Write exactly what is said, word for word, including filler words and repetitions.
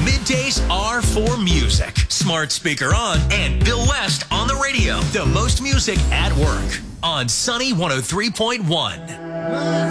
Middays are for music. Smart speaker on and Bill West on the radio. The most music at work on Sunny one oh three point one.